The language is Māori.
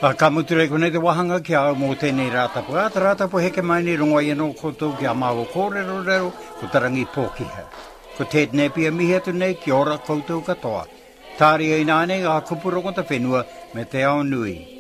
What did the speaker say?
Ka muture ko nei te wahanga ki au mō tēnei rātapu. Rātapu heke mai ni rongo i anō koutou ki a māo kōrero rero ko tarangi pōkiha. Ko tētnei pia mihi atu nei ki ora koutou katoa. Tāri ai nāne ngā kupurongo ta whenua me te ao nui.